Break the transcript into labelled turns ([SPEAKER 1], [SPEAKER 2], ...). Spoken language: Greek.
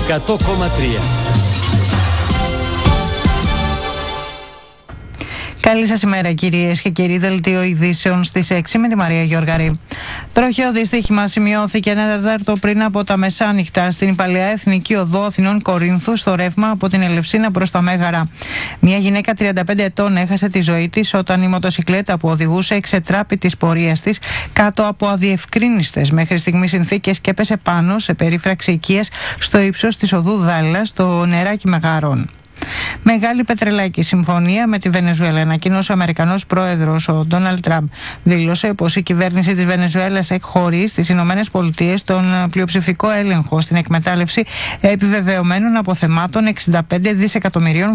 [SPEAKER 1] 100,3.
[SPEAKER 2] Καλή σας ημέρα, κυρίες και κύριοι. Δελτίο ειδήσεων στις 6 με τη Μαρία Γιώργαρη. Τροχαίο δυστύχημα σημειώθηκε 1 τέταρτο πριν από τα μεσάνυχτα στην Παλαιά Εθνική Οδό Αθηνών Κορίνθου, στο ρεύμα από την Ελευσίνα προς τα Μέγαρα. Μια γυναίκα 35 ετών έχασε τη ζωή της όταν η μοτοσικλέτα που οδηγούσε εξετράπη της πορείας της κάτω από αδιευκρίνιστες μέχρι στιγμή συνθήκες και έπεσε πάνω σε περίφραξη οικίας στο ύψος της οδού Δάλλας, στο νεράκι Μεγάρων. Μεγάλη πετρελαϊκή συμφωνία με τη Βενεζουέλα. Ανακοίνωσε ο Αμερικανός πρόεδρος, ο Ντόναλντ Τραμπ. Δήλωσε πως η κυβέρνηση της Βενεζουέλας εκχωρεί στις Ηνωμένες Πολιτείες τον πλειοψηφικό έλεγχο στην εκμετάλλευση επιβεβαιωμένων αποθεμάτων 65 δισεκατομμυρίων